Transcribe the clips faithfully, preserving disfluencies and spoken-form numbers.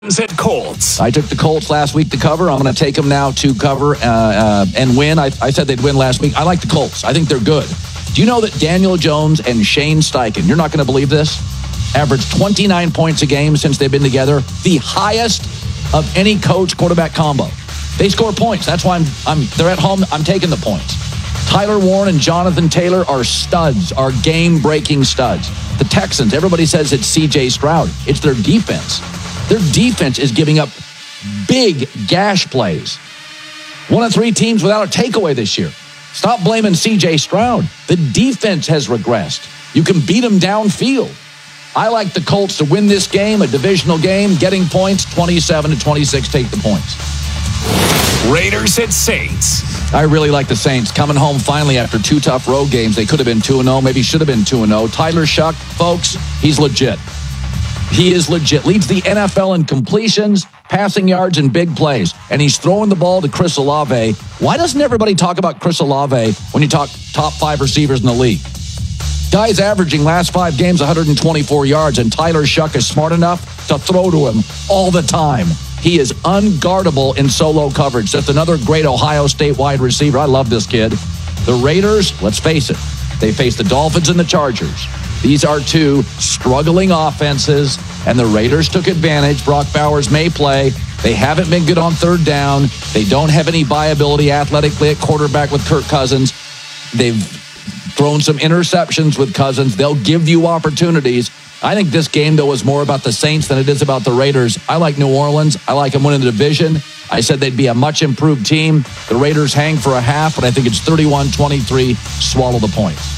At Colts. I took the Colts last week to cover. I'm going to take them now to cover uh, uh, and win. I, I said they'd win last week. I like the Colts. I think they're good. Do you know that Daniel Jones and Shane Steichen, you're not going to believe this, averaged twenty-nine points a game since they've been together, the highest of any coach quarterback combo. They score points. That's why I'm, I'm they're at home. I'm taking the points. Tyler Warren and Jonathan Taylor are studs, are game-breaking studs. The Texans, everybody says it's C J Stroud. It's their defense. Their defense is giving up big gash plays. One of three teams without a takeaway this year. Stop blaming C J Stroud. The defense has regressed. You can beat them downfield. I like the Colts to win this game, a divisional game, getting points, twenty-seven to twenty-six, take the points. Raiders at Saints. I really like the Saints coming home finally after two tough road games. They could have been two and oh, maybe should have been two and oh. Tyler Shuck, folks, he's legit. He is legit. Leads the N F L in completions, passing yards, and big plays. And he's throwing the ball to Chris Olave. Why doesn't everybody talk about Chris Olave when you talk top five receivers in the league? Guy's averaging last five games one hundred twenty-four yards, and Tyler Shuck is smart enough to throw to him all the time. He is unguardable in solo coverage. That's another great Ohio State wide receiver. I love this kid. The Raiders, let's face it, they face the Dolphins and the Chargers. These are two struggling offenses, and the Raiders took advantage. Brock Bowers may play. They haven't been good on third down. They don't have any viability athletically at quarterback with Kirk Cousins. They've thrown some interceptions with Cousins. They'll give you opportunities. I think this game, though, is more about the Saints than it is about the Raiders. I like New Orleans. I like them winning the division. I said they'd be a much improved team. The Raiders hang for a half, but I think it's thirty-one twenty-three. Swallow the points.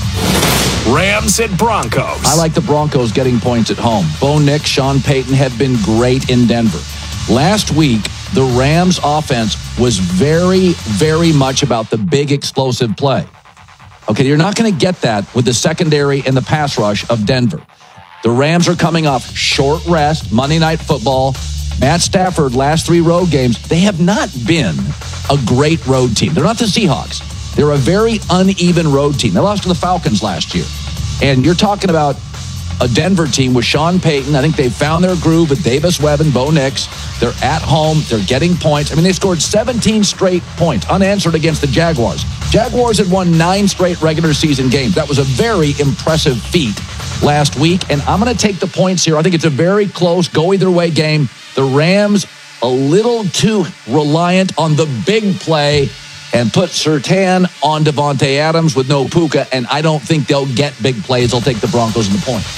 Rams at Broncos. I like the Broncos getting points at home. Bo Nix, Sean Payton have been great in Denver. Last week, the Rams offense was very, very much about the big explosive play. Okay, you're not going to get that with the secondary and the pass rush of Denver. The Rams are coming off short rest, Monday Night Football. Matt Stafford, last three road games, they have not been a great road team. They're not the Seahawks. They're a very uneven road team. They lost to the Falcons last year. And you're talking about a Denver team with Sean Payton. I think they found their groove with Davis Webb and Bo Nix. They're at home. They're getting points. I mean, they scored seventeen straight points unanswered against the Jaguars. Jaguars had won nine straight regular season games. That was a very impressive feat last week. And I'm going to take the points here. I think it's a very close, go either way game. The Rams a little too reliant on the big play and put Surtain on Devontae Adams with no Puka, and I don't think they'll get big plays. They'll take the Broncos and the point.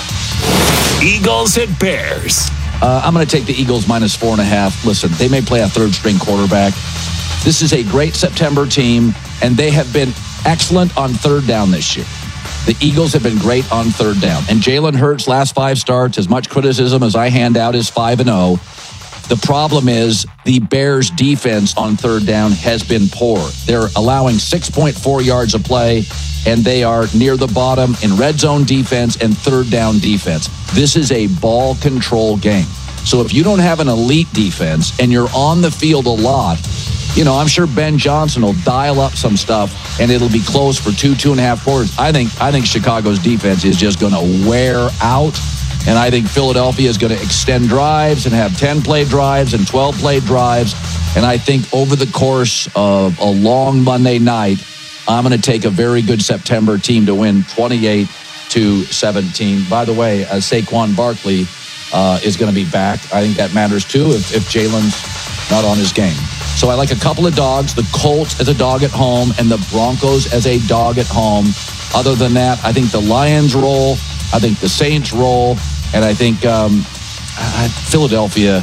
Eagles at Bears. Uh, I'm going to take the Eagles minus four and a half. Listen, they may play a third-string quarterback. This is a great September team, and they have been excellent on third down this year. The Eagles have been great on third down. And Jalen Hurts' last five starts, as much criticism as I hand out, is five and oh. The problem is the Bears' defense on third down has been poor. They're allowing six point four yards a play, and they are near the bottom in red zone defense and third down defense. This is a ball control game. So if you don't have an elite defense and you're on the field a lot, you know, I'm sure Ben Johnson will dial up some stuff, and it'll be close for two, two and a half quarters. I think, I think Chicago's defense is just going to wear out. And I think Philadelphia is going to extend drives and have ten-play drives and twelve-play drives. And I think over the course of a long Monday night, I'm going to take a very good September team to win twenty-eight to seventeen. By the way, uh, Saquon Barkley uh, is going to be back. I think that matters too if, if Jalen's not on his game. So I like a couple of dogs, the Colts as a dog at home and the Broncos as a dog at home. Other than that, I think the Lions roll. I think the Saints roll. And I think um, Philadelphia,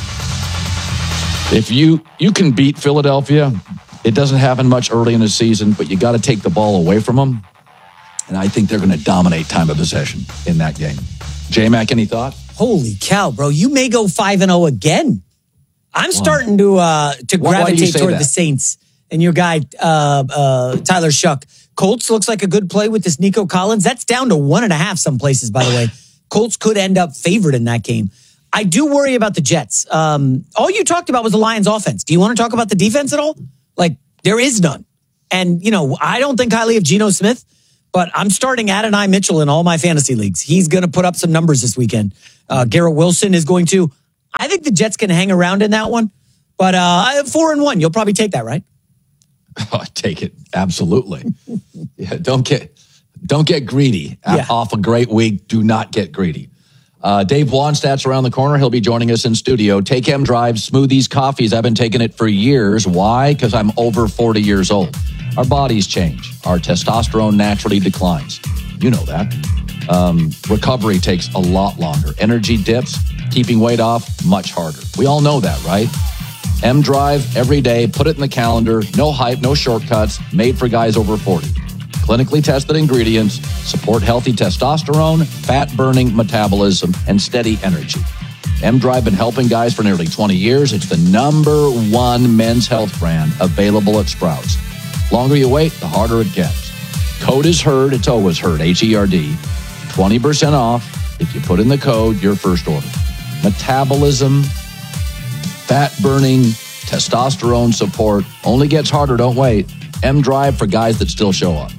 if you you can beat Philadelphia, it doesn't happen much early in the season, but you got to take the ball away from them. And I think they're going to dominate time of possession in that game. J-Mac, any thought? Holy cow, bro. You may go five and oh again. I'm wow. starting to uh, to why, gravitate why toward that? the Saints. And your guy, uh, uh, Tyler Shuck. Colts looks like a good play with this Nico Collins. That's down to one and a half some places, by the way. Colts could end up favored in that game. I do worry about the Jets. Um, all you talked about was the Lions offense. Do you want to talk about the defense at all? Like, there is none. And, you know, I don't think highly of Geno Smith, but I'm starting Adonai Mitchell in all my fantasy leagues. He's going to put up some numbers this weekend. Uh, Garrett Wilson is going to. I think the Jets can hang around in that one. But uh, four and one, you'll probably take that, right? Oh, take it. Absolutely. yeah, don't get don't get greedy. Yeah. Off a great week, do not get greedy. Uh, Dave Wanstadt's around the corner. He'll be joining us in studio. Take M Drive Smoothies Coffees. I've been taking it for years. Why? Because I'm over forty years old. Our bodies change. Our testosterone naturally declines. You know that. Um, recovery takes a lot longer. Energy dips. Keeping weight off, much harder. We all know that, right? M Drive, every day, put it in the calendar. No hype, no shortcuts. Made for guys over forty. Clinically tested ingredients support healthy testosterone, fat-burning metabolism, and steady energy. M Drive been helping guys for nearly twenty years. It's the number one men's health brand available at Sprouts. Longer you wait, the harder it gets. Code is HERD. It's always HERD, H E R D. twenty percent off if you put in the code your first order. Metabolism, fat-burning, testosterone support. Only gets harder, don't wait. M Drive for guys that still show up.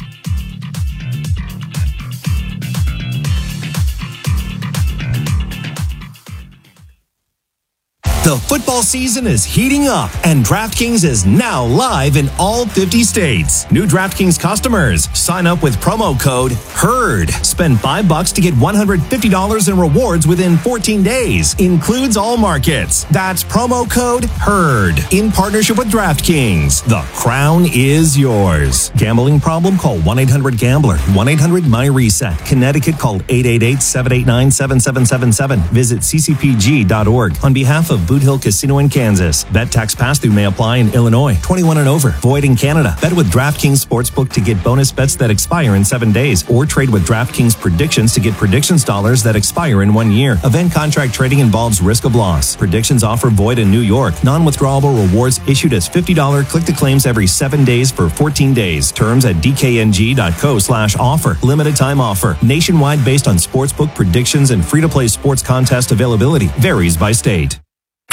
The football season is heating up, and DraftKings is now live in all fifty states. New DraftKings customers, sign up with promo code HERD. Spend five bucks to get one hundred fifty dollars in rewards within fourteen days. Includes all markets. That's promo code HERD. In partnership with DraftKings, the crown is yours. Gambling problem? Call one eight hundred gambler. one eight hundred my reset. Connecticut, call eight eight eight, seven eight nine, seven seven seven seven. Visit c c p g dot org. On behalf of Boot Hill Casino in Kansas. Bet tax pass-through may apply in Illinois. twenty-one and over. Void in Canada. Bet with DraftKings Sportsbook to get bonus bets that expire in seven days. Or trade with DraftKings Predictions to get predictions dollars that expire in one year. Event contract trading involves risk of loss. Predictions offer void in New York. Non-withdrawable rewards issued as fifty dollars click-to-claims every seven days for fourteen days. Terms at d k n g dot co slash offer. Limited time offer. Nationwide based on sportsbook predictions and free-to-play sports contest availability. Varies by state.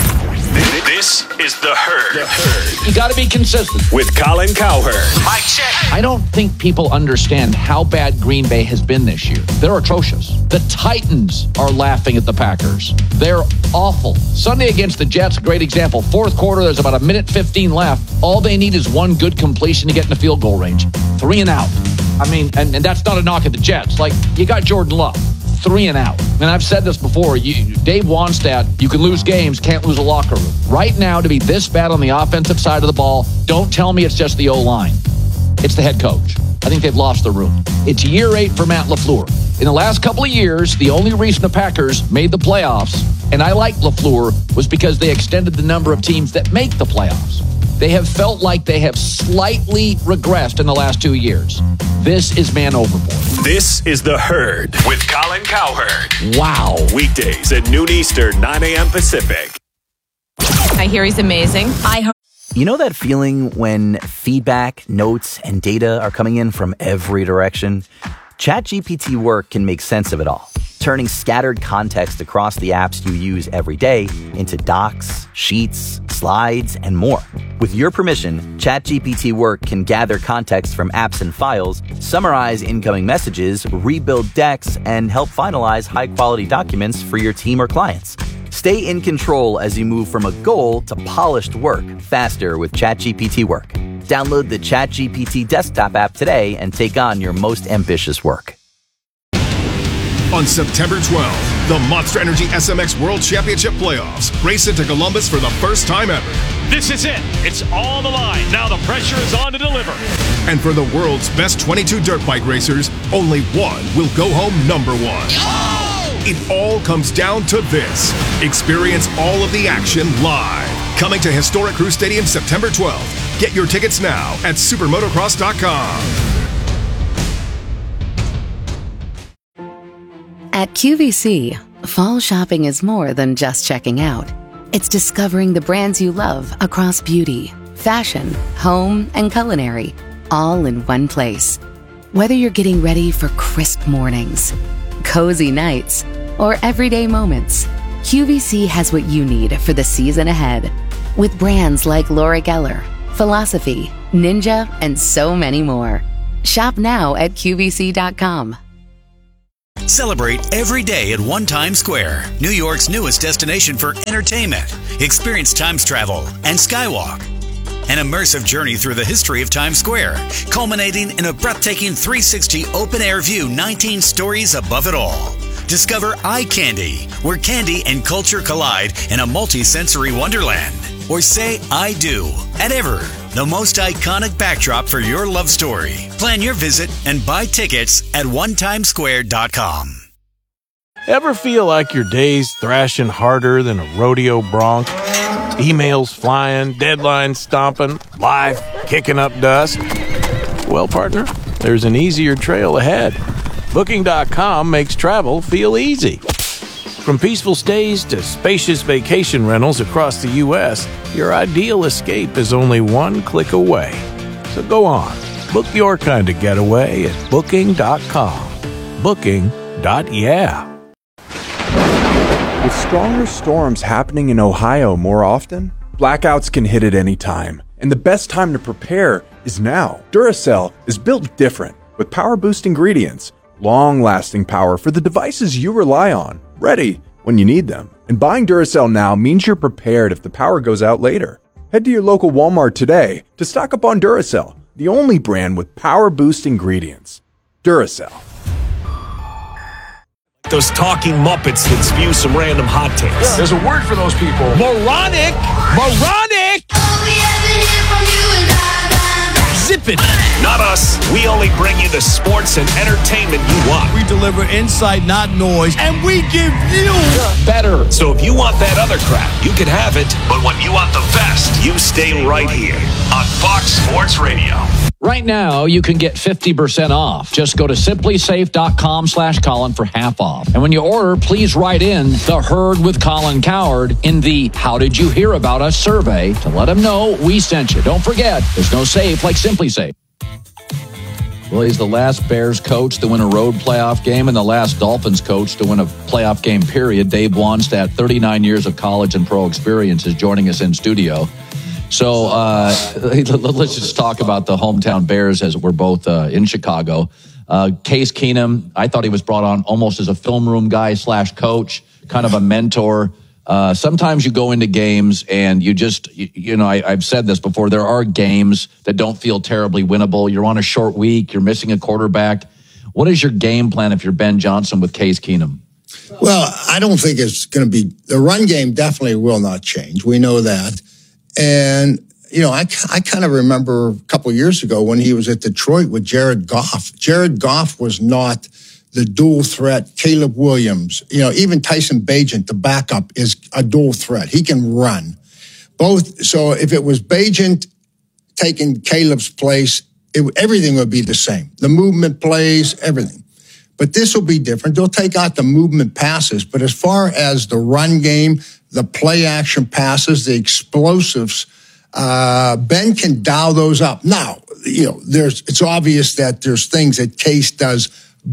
This is The Herd. The Herd. You got to be consistent. With Colin Cowherd. Mike check. I don't think people understand how bad Green Bay has been this year. They're atrocious. The Titans are laughing at the Packers. They're awful. Sunday against the Jets, great example. Fourth quarter, there's about a minute fifteen left. All they need is one good completion to get in the field goal range. Three and out. I mean, and, and that's not a knock at the Jets. Like, you got Jordan Love. Three and out. And I've said this before. You, Dave Wanstadt, you can lose games, can't lose a locker room. Right now, to be this bad on the offensive side of the ball, don't tell me it's just the O-line. It's the head coach. I think they've lost the room. It's year eight for Matt LaFleur. In the last couple of years, the only reason the Packers made the playoffs, and I like LaFleur, was because they extended the number of teams that make the playoffs. They have felt like they have slightly regressed in the last two years. This is man overboard. This is The Herd with Colin Cowherd. Wow. Weekdays at noon Eastern, nine a.m. Pacific. I hear he's amazing. I hope. You know that feeling when feedback, notes, and data are coming in from every direction? ChatGPT Work can make sense of it all, turning scattered context across the apps you use every day into docs, sheets, slides, and more. With your permission, ChatGPT Work can gather context from apps and files, summarize incoming messages, rebuild decks, and help finalize high-quality documents for your team or clients. Stay in control as you move from a goal to polished work faster with ChatGPT Work. Download the ChatGPT desktop app today and take on your most ambitious work. On September twelfth, the Monster Energy S M X World Championship Playoffs race into Columbus for the first time ever. This is it. It's on the line. Now the pressure is on to deliver. And for the world's best twenty-two dirt bike racers, only one will go home number one. Oh! It all comes down to this. Experience all of the action live. Coming to historic Crew Stadium September twelfth. Get your tickets now at supermotocross dot com. At Q V C, fall shopping is more than just checking out. It's discovering the brands you love across beauty, fashion, home, and culinary, all in one place. Whether you're getting ready for crisp mornings, cozy nights, or everyday moments, Q V C has what you need for the season ahead. With brands like Laura Geller, Philosophy, Ninja, and so many more. Shop now at Q V C dot com. Celebrate every day at One Times Square, New York's newest destination for entertainment. Experience Times travel and Skywalk. An immersive journey through the history of Times Square, culminating in a breathtaking three sixty open-air view, nineteen stories above it all. Discover Eye Candy, where candy and culture collide in a multi-sensory wonderland. Or say I do at Ever, the most iconic backdrop for your love story. Plan your visit and buy tickets at one times square dot com. Ever feel like your day's thrashing harder than a rodeo bronc? Emails flying, deadlines stomping, life kicking up dust? Well, partner, there's an easier trail ahead. Booking dot com makes travel feel easy. From peaceful stays to spacious vacation rentals across the U S, your ideal escape is only one click away. So go on, book your kind of getaway at booking dot com. Booking. Yeah. With stronger storms happening in Ohio more often, blackouts can hit at any time, and the best time to prepare is now. Duracell is built different, with power-boost ingredients, long-lasting power for the devices you rely on, ready when you need them. And buying Duracell now means you're prepared if the power goes out later. Head to your local Walmart today to stock up on Duracell, the only brand with power-boost ingredients. Duracell. Those talking Muppets that spew some random hot takes. Yeah. There's a word for those people. Moronic! Moronic! Zip it! Not us. We only bring you the sports and entertainment you want. We deliver insight, not noise, and we give you better. So if you want that other crap, you can have it. But when you want the best, you stay right here on Fox Sports Radio. Right now, you can get fifty percent off. Just go to simply safe dot com slash Colin for half off. And when you order, please write in The Herd with Colin Cowherd in the How Did You Hear About Us survey to let them know we sent you. Don't forget, there's no safe like Simply Safe. Well, he's the last Bears coach to win a road playoff game and the last Dolphins coach to win a playoff game, period. Dave Wannstedt, thirty-nine years of college and pro experience, is joining us in studio. So uh, let's just talk about the hometown Bears as we're both uh, in Chicago. Uh, Case Keenum, I thought he was brought on almost as a film room guy slash coach, kind of a mentor. Uh, sometimes you go into games and you just, you, you know, I, I've said this before, there are games that don't feel terribly winnable. You're on a short week, you're missing a quarterback. What is your game plan if you're Ben Johnson with Case Keenum? Well, I don't think it's going to be, the run game definitely will not change. We know that. And, you know, I, I kind of remember a couple of years ago when he was at Detroit with Jared Goff. Jared Goff was not the dual threat. Caleb Williams, you know, even Tyson Bagent, the backup, is a dual threat. He can run. Both. So if it was Bagent taking Caleb's place, it, everything would be the same. The movement plays, everything. But this will be different. They'll take out the movement passes. But as far as the run game, the play action passes, the explosives, uh, Ben can dial those up. Now, you know, there's, it's obvious that there's things that Case does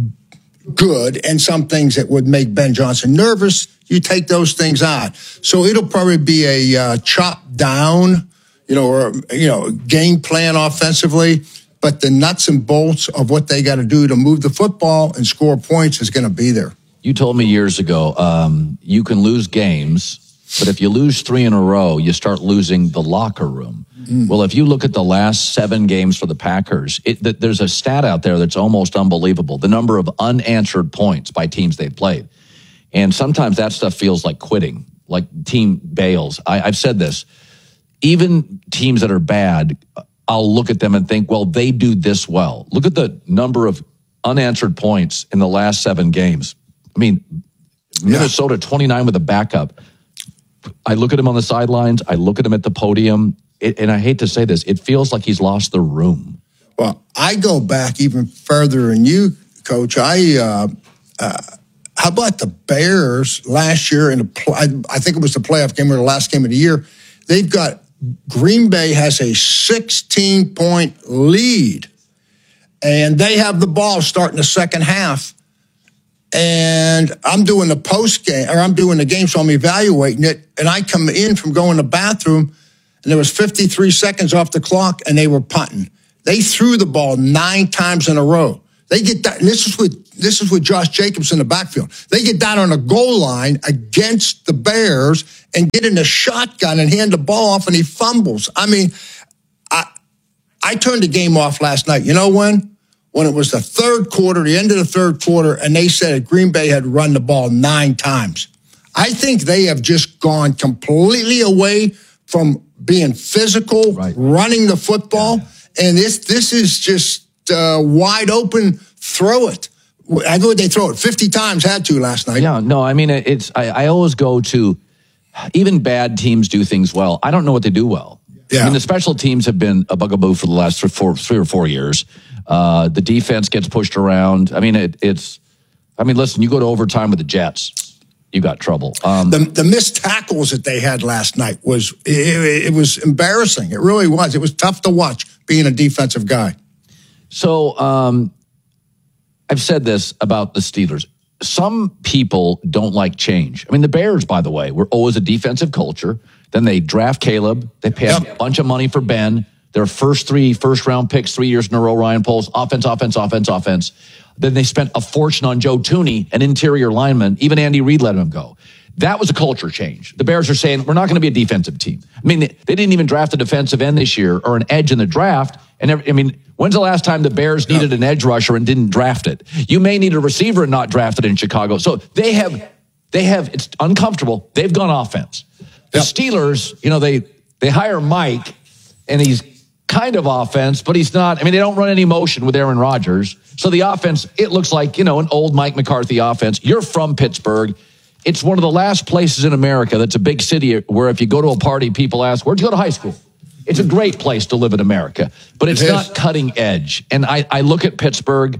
good and some things that would make Ben Johnson nervous. You take those things out. So it'll probably be a uh, chop down, you know, or, you know, game plan offensively. But the nuts and bolts of what they got to do to move the football and score points is going to be there. You told me years ago, um, you can lose games, but if you lose three in a row, you start losing the locker room. Mm. Well, if you look at the last seven games for the Packers, it, th- there's a stat out there that's almost unbelievable. The number of unanswered points by teams they've played. And sometimes that stuff feels like quitting, like team bails. I, I've said this. Even teams that are bad, I'll look at them and think, well, they do this well. Look at the number of unanswered points in the last seven games. I mean, Minnesota, yeah. twenty-nine with a backup. I look at him on the sidelines. I look at him at the podium. It, and I hate to say this, it feels like he's lost the room. Well, I go back even further than you, Coach. I, uh, uh, how about the Bears last year in a pl- I, I think it was the playoff game or the last game of the year. They've got Green Bay has a sixteen-point lead, and they have the ball starting the second half. And I'm doing the post game, or I'm doing the game, so I'm evaluating it. And I come in from going to the bathroom, and there was fifty-three seconds off the clock, and they were punting. They threw the ball nine times in a row. They get that, and this is with this is with Josh Jacobs in the backfield. They get down on the goal line against the Bears and get in a shotgun and hand the ball off, and he fumbles. I mean, I I turned the game off last night. You know when? When it was the third quarter, the end of the third quarter, and they said Green Bay had run the ball nine times. I think they have just gone completely away from being physical, right. running the football, yeah. and this this is just. Uh, wide open, throw it. I go, they throw it fifty times, had to last night. Yeah, no, I mean, it's, I, I always go to, even bad teams do things well. I don't know what they do well. Yeah. I mean, the special teams have been a bugaboo for the last three, four, three or four years. Uh, the defense gets pushed around. I mean, it, it's, I mean, listen, you go to overtime with the Jets, you got trouble. Um, the, the missed tackles that they had last night was, it, it was embarrassing. It really was. It was tough to watch being a defensive guy. So um, I've said this about the Steelers. Some people don't like change. I mean, the Bears, by the way, were always a defensive culture. Then they draft Caleb. They pay yep. a bunch of money for Ben. Their first three first-round picks, three years in a row, Ryan Poles, offense, offense, offense, offense. Then they spent a fortune on Joe Thuney, an interior lineman. Even Andy Reid let him go. That was a culture change. The Bears are saying, we're not going to be a defensive team. I mean, they, they didn't even draft a defensive end this year or an edge in the draft. And every, I mean, when's the last time the Bears needed an edge rusher and didn't draft it? You may need a receiver and not draft it in Chicago. So they have, they have, it's uncomfortable. They've gone offense. The yep. Steelers, you know, they, they hire Mike and he's kind of offense, but he's not, I mean, they don't run any motion with Aaron Rodgers. So the offense, it looks like, you know, an old Mike McCarthy offense. You're from Pittsburgh. It's one of the last places in America that's a big city where if you go to a party, people ask, where'd you go to high school? It's a great place to live in America, but it's it not cutting edge. And I, I look at Pittsburgh,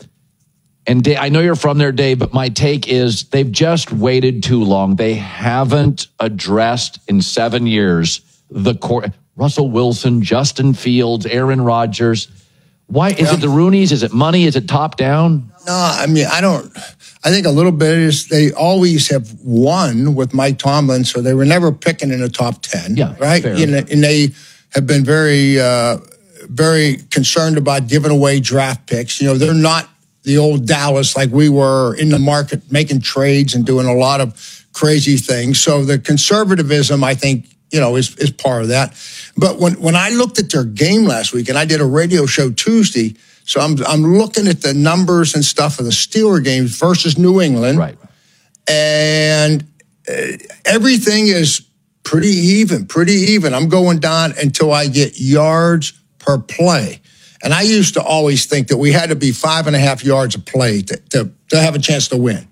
and Dave, I know you're from there, Dave, but my take is they've just waited too long. They haven't addressed in seven years the core. Russell Wilson, Justin Fields, Aaron Rodgers. Why is yeah. it the Rooneys? Is it money? Is it top down? No, I mean, I don't. I think a little bit is they always have won with Mike Tomlin, so they were never picking in the top ten, yeah, right? You know, and they have been very, uh, very concerned about giving away draft picks. You know, they're not the old Dallas like we were in the market making trades and doing a lot of crazy things. So the conservatism, I think, you know, is is part of that. But when when I looked at their game last week, and I did a radio show Tuesday. So I'm I'm looking at the numbers and stuff of the Steeler games versus New England. Right. And uh, everything is pretty even, pretty even. I'm going down until I get yards per play. And I used to always think that we had to be five and a half yards a play to, to, to have a chance to win.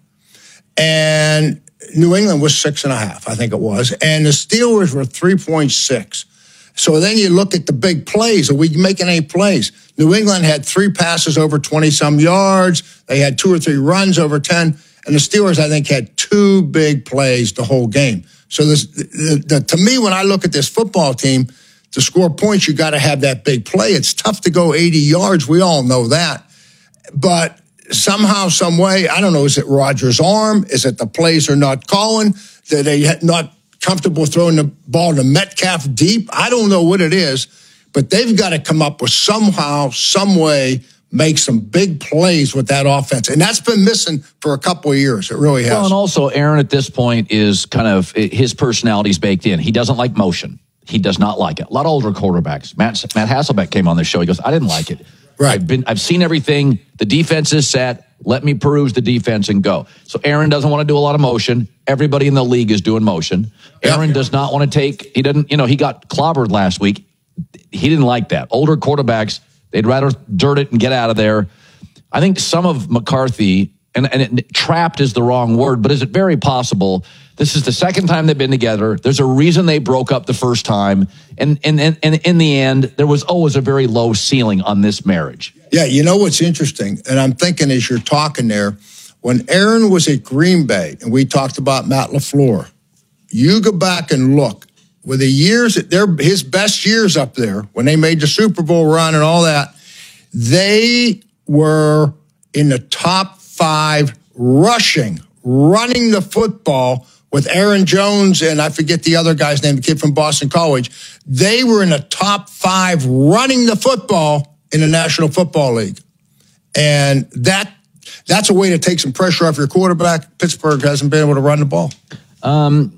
And New England was six and a half, I think it was. And the Steelers were three point six. So then you look at the big plays. Are we making any plays? New England had three passes over twenty-some yards. They had two or three runs over ten. And the Steelers, I think, had two big plays the whole game. So this, the, the, to me, when I look at this football team, to score points, you got to have that big play. It's tough to go eighty yards. We all know that. But somehow, some way, I don't know, is it Rodgers' arm? Is it the plays are not calling? That they not comfortable throwing the ball to Metcalf deep? I don't know what it is, but they've got to come up with somehow, some way, make some big plays with that offense. And that's been missing for a couple of years. It really has. Well, and also, Aaron at this point is kind of, his personality's baked in. He doesn't like motion. He does not like it. A lot of older quarterbacks. Matt, Matt Hasselbeck came on the show. He goes, I didn't like it. Right. I've been, I've seen everything. The defense is set. Let me peruse the defense and go. So Aaron doesn't want to do a lot of motion. Everybody in the league is doing motion. Aaron yep. does not want to take, he didn't, you know, he got clobbered last week. He didn't like that. Older quarterbacks, they'd rather dirt it and get out of there. I think some of McCarthy, and, and it, trapped is the wrong word, but is it very possible? This is the second time they've been together. There's a reason they broke up the first time. And, and, and, and in the end, there was always a very low ceiling on this marriage. Yeah, you know what's interesting? And I'm thinking as you're talking there, when Aaron was at Green Bay and we talked about Matt LaFleur, you go back and look. With the years, their his best years up there, when they made the Super Bowl run and all that, they were in the top five rushing, running the football with Aaron Jones and I forget the other guy's name, the kid from Boston College. They were in the top five running the football in the National Football League. And that that's a way to take some pressure off your quarterback. Pittsburgh hasn't been able to run the ball. Um,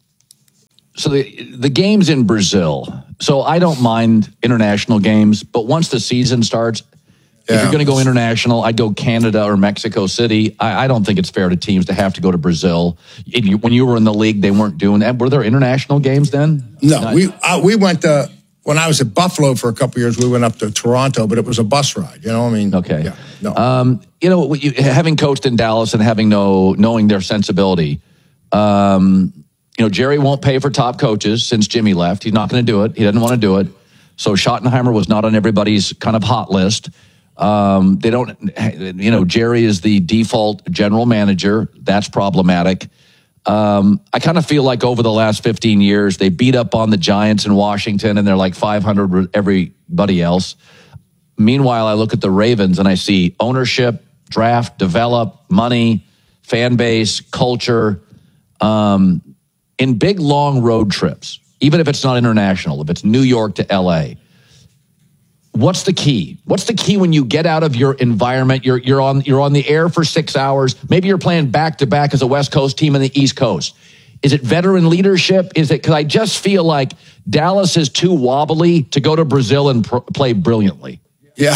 so the the games in Brazil. So I don't mind international games, but once the season starts, yeah. if you're going to go international, I'd go Canada or Mexico City. I, I don't think it's fair to teams to have to go to Brazil. If you, when you were in the league, they weren't doing that. Were there international games then? No, Not, we uh, we went to. When I was at Buffalo for a couple of years, we went up to Toronto, but it was a bus ride. You know, I mean, okay, yeah, no. Um, you know, you, having coached in Dallas and having no knowing their sensibility, um, you know, Jerry won't pay for top coaches since Jimmy left. He's not going to do it. He doesn't want to do it. So Schottenheimer was not on everybody's kind of hot list. Um, they don't, you know, Jerry is the default general manager. That's problematic. Um, I kind of feel like over the last fifteen years, they beat up on the Giants in Washington and they're like five hundred with everybody else. Meanwhile, I look at the Ravens and I see ownership, draft, develop, money, fan base, culture, um, in big, long road trips, even if it's not international, if it's New York to L A. What's the key? What's the key when you get out of your environment? You're you're on you're on the air for six hours. Maybe you're playing back to back as a West Coast team and the East Coast. Is it veteran leadership? Is it because I just feel like Dallas is too wobbly to go to Brazil and pr- play brilliantly? Yeah.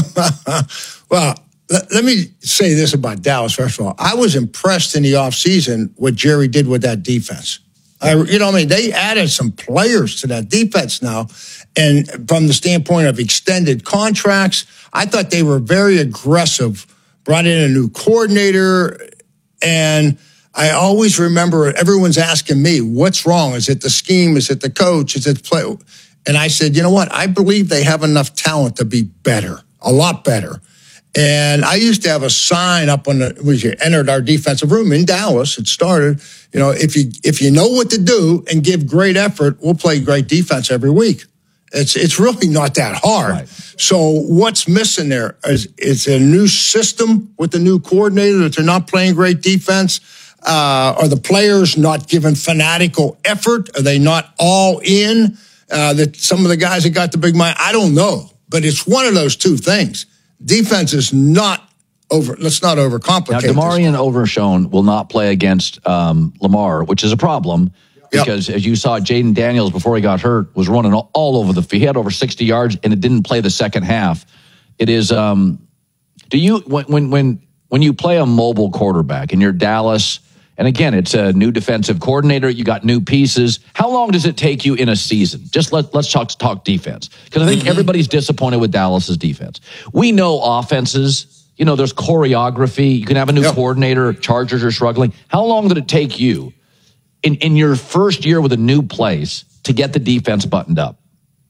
Well, let, let me say this about Dallas. First of all, I was impressed in the offseason what Jerry did with that defense. I, you know, I mean, they added some players to that defense now. And from the standpoint of extended contracts, I thought they were very aggressive, brought in a new coordinator. And I always remember everyone's asking me, what's wrong? Is it the scheme? Is it the coach? Is it play? And I said, you know what? I believe they have enough talent to be better, a lot better. And I used to have a sign up when you entered our defensive room in Dallas. It started, you know, if you if you know what to do and give great effort, we'll play great defense every week. It's it's really not that hard. Right. So what's missing there is it's a new system with the new coordinator that they're not playing great defense. Uh, are the players not giving fanatical effort? Are they not all in? Uh, that some of the guys that got the big mind, I don't know, but it's one of those two things. Defense is not over. Let's not overcomplicate. Now, DeMarion Overshown will not play against um, Lamar, which is a problem because, yep. as you saw, Jaden Daniels before he got hurt was running all, all over the field. He had over sixty yards, and it didn't play the second half. It is. Um, do you when when when when you play a mobile quarterback and you're Dallas? And again, it's a new defensive coordinator. You got new pieces. How long does it take you in a season? Just let, let's talk, talk defense. Because I think mm-hmm. everybody's disappointed with Dallas's defense. We know offenses, you know, there's choreography. You can have a new yep. coordinator. Chargers are struggling. How long did it take you in, in your first year with a new place to get the defense buttoned up?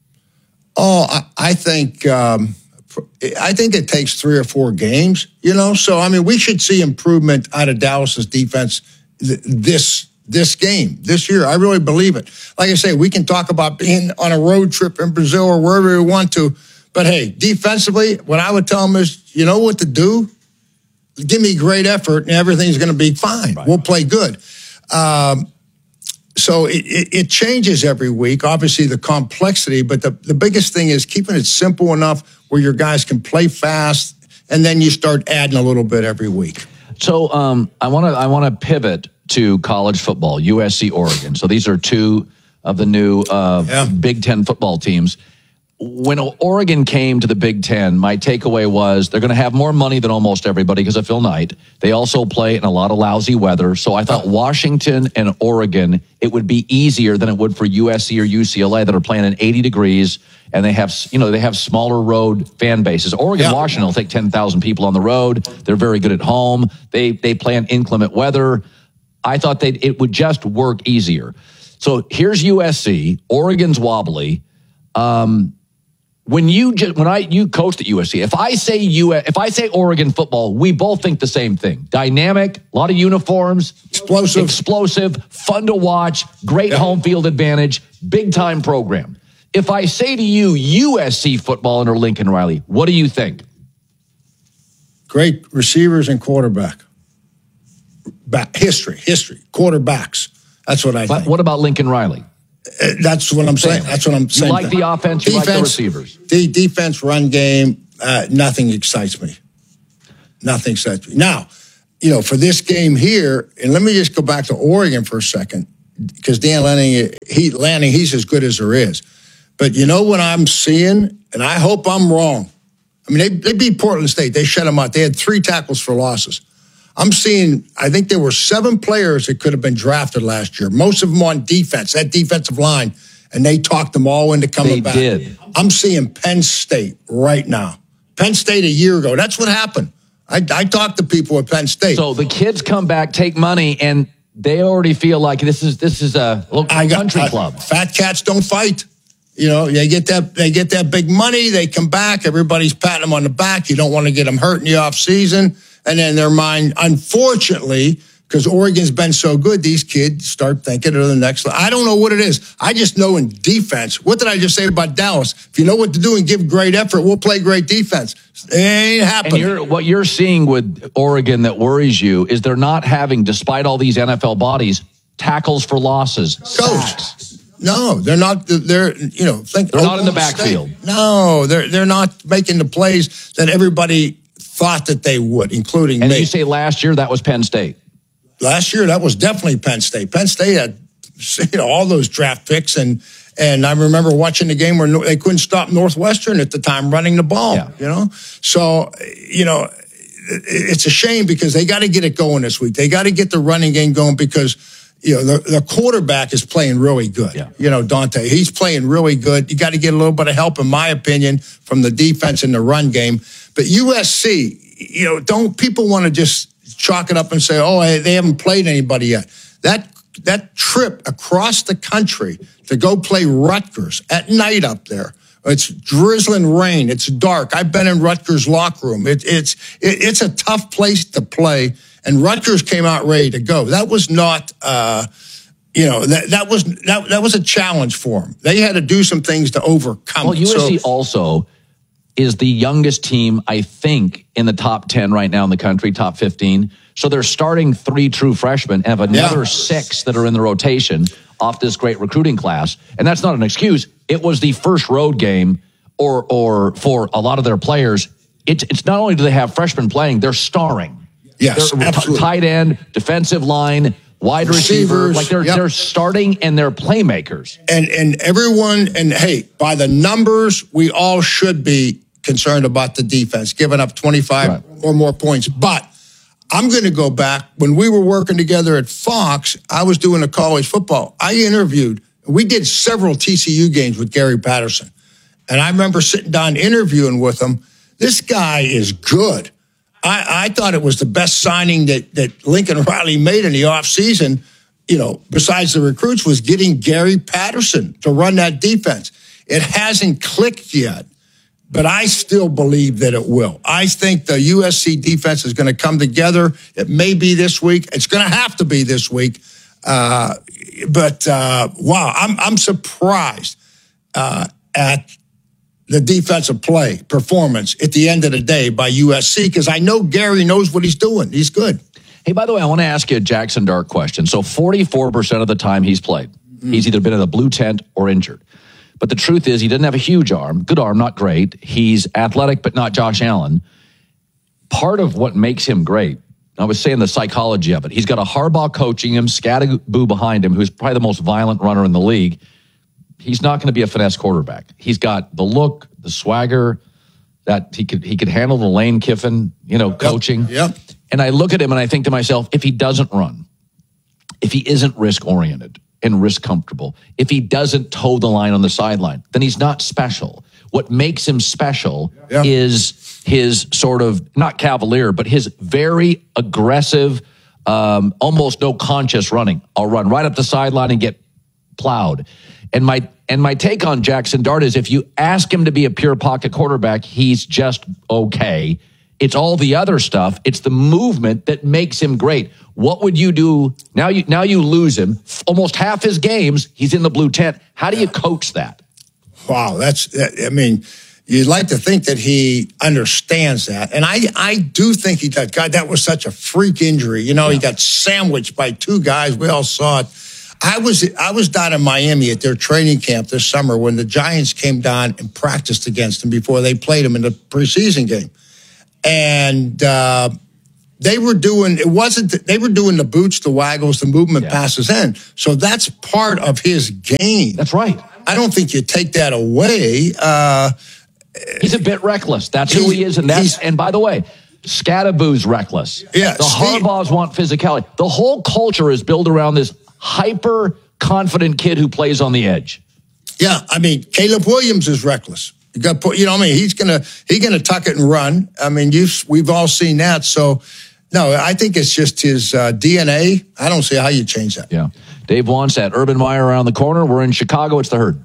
Oh, I, I think... Um I think it takes three or four games, you know? So, I mean, we should see improvement out of Dallas's defense this this game, this year. I really believe it. Like I say, we can talk about being on a road trip in Brazil or wherever we want to. But, hey, defensively, what I would tell them is, you know what to do? Give me great effort, and everything's going to be fine. Right. We'll play good. Um, so it, it, it changes every week, obviously, the complexity. But the, the biggest thing is keeping it simple enough where your guys can play fast, and then you start adding a little bit every week. So um, I want to I want to pivot to college football, U S C, Oregon. So these are two of the new uh, yeah. Big Ten football teams. When Oregon came to the Big Ten, my takeaway was they're going to have more money than almost everybody because of Phil Knight. They also play in a lot of lousy weather. So I thought Washington and Oregon, it would be easier than it would for U S C or U C L A that are playing in eighty degrees. And they have, you know, they have smaller road fan bases. Oregon, yeah. Washington will take ten thousand people on the road. They're very good at home. They they play in inclement weather. I thought they it would just work easier. So here's U S C. Oregon's wobbly. Um, when you just when I you coached at U S C, if I say U if I say Oregon football, we both think the same thing. Dynamic, a lot of uniforms, explosive, explosive, fun to watch, great yeah. home field advantage, big time program. If I say to you, U S C football under Lincoln Riley, what do you think? Great receivers and quarterback. Back, history, history, quarterbacks. That's what I but think. What about Lincoln Riley? Uh, that's what I'm saying. That's what I'm saying. You like the offense, you defense, like the receivers. The defense, run game, uh, nothing excites me. Nothing sets me. Now, you know, for this game here, and let me just go back to Oregon for a second, because Dan Lanning, he, Lanning, he's as good as there is. But you know what I'm seeing, and I hope I'm wrong. I mean, they, they beat Portland State. They shut them out. They had three tackles for losses. I'm seeing, I think there were seven players that could have been drafted last year, most of them on defense, that defensive line, and they talked them all into coming they back. Did. I'm seeing Penn State right now. Penn State a year ago, that's what happened. I, I talked to people at Penn State. So the kids come back, take money, and they already feel like this is this is a local I got, country club. I, fat cats don't fight. You know, they get that they get that big money. They come back. Everybody's patting them on the back. You don't want to get them hurt in the off season. And then their mind, unfortunately, because Oregon's been so good, these kids start thinking of the next level. I don't know what it is. I just know in defense. What did I just say about Dallas? If you know what to do and give great effort, we'll play great defense. It ain't happening. And you're, what you're seeing with Oregon that worries you is they're not having, despite all these N F L bodies, tackles for losses. Coach. No, they're not. They're, you know, think they're not in the backfield. State. No, they're they're not making the plays that everybody thought that they would, including and me. And you say last year that was Penn State. Last year that was definitely Penn State. Penn State had, you know, all those draft picks, and and I remember watching the game where no, they couldn't stop Northwestern at the time running the ball. Yeah. You know, so you know, it's a shame because they got to get it going this week. They got to get the running game going because, you know, the, the quarterback is playing really good. Yeah. You know, Dante, he's playing really good. You got to get a little bit of help, in my opinion, from the defense in the run game. But U S C, you know, don't people want to just chalk it up and say, oh, hey, they haven't played anybody yet. That that trip across the country to go play Rutgers at night up there, it's drizzling rain, it's dark. I've been in Rutgers' locker room. It, it's it, it's a tough place to play. And Rutgers came out ready to go. That was not, uh, you know, that that was that that was a challenge for them. They had to do some things to overcome. Well, it. U S C so, also is the youngest team, I think, in the top ten right now in the country, top fifteen. So they're starting three true freshmen and have another yeah. six that are in the rotation off this great recruiting class. And that's not an excuse. It was the first road game, or or for a lot of their players. It's it's not only do they have freshmen playing, they're starring. Yes, they're absolutely. T- tight end, defensive line, wide receiver, Receivers, like they're yep. they're starting and they're playmakers. And and everyone, and hey, by the numbers, we all should be concerned about the defense, giving up twenty-five right. or more points. But I'm going to go back. When we were working together at Fox, I was doing a college football. I interviewed, we did several T C U games with Gary Patterson. And I remember sitting down interviewing with him. This guy is good. I, I thought it was the best signing that, that Lincoln Riley made in the offseason, you know, besides the recruits, was getting Gary Patterson to run that defense. It hasn't clicked yet, but I still believe that it will. I think the U S C defense is going to come together. It may be this week. It's going to have to be this week. Uh, but, uh, wow, I'm, I'm surprised uh, at the defensive play performance at the end of the day by U S C, because I know Gary knows what he's doing. He's good. Hey, by the way, I want to ask you a Jackson Dart question. So forty-four percent of the time he's played, mm. he's either been in a blue tent or injured. But the truth is he didn't have a huge arm. Good arm, not great. He's athletic, but not Josh Allen. Part of what makes him great, I was saying the psychology of it, he's got a Harbaugh coaching him, Scatterboo behind him, who's probably the most violent runner in the league. He's not going to be a finesse quarterback. He's got the look, the swagger, that he could he could handle the Lane Kiffin, you know, coaching. Yep. yep. And I look at him and I think to myself, if he doesn't run, if he isn't risk-oriented and risk-comfortable, if he doesn't toe the line on the sideline, then he's not special. What makes him special yep. is his sort of, not cavalier, but his very aggressive, um, almost no conscious running. I'll run right up the sideline and get plowed. And my and my take on Jackson Dart is if you ask him to be a pure pocket quarterback, he's just okay. It's all the other stuff. It's the movement that makes him great. What would you do? Now you now you lose him. Almost half his games, he's in the blue tent. How do you coach that? Wow, that's, I mean, you'd like to think that he understands that. And I, I do think he does. God, that was such a freak injury. You know, yeah. he got sandwiched by two guys. We all saw it. I was I was down in Miami at their training camp this summer when the Giants came down and practiced against them before they played them in the preseason game. And uh, they were doing, it wasn't, they were doing the boots, the waggles, the movement yeah. passes in. So that's part of his game. That's right. I don't think you take that away. Uh, he's a bit reckless. That's who he is. And that's, and by the way, Scadaboo's reckless. Yeah, the Steve, Harbaughs want physicality. The whole culture is built around this hyper confident kid who plays on the edge. Yeah, I mean, Caleb Williams is reckless. You got put, you know, I mean, he's gonna he's gonna tuck it and run. I mean, you've we've all seen that. So, no, I think it's just his uh, D N A. I don't see how you change that. Yeah, Dave wants that. Urban Meyer around the corner. We're in Chicago. It's the Herd.